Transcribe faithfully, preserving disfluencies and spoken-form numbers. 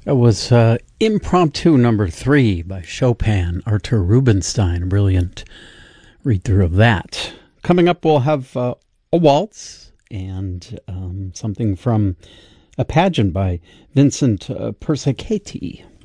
It was uh, Impromptu Number Three by Chopin, Artur Rubinstein. A brilliant read-through of that. Coming up, we'll have uh, a waltz and um, something from a pageant by Vincent uh, Persichetti.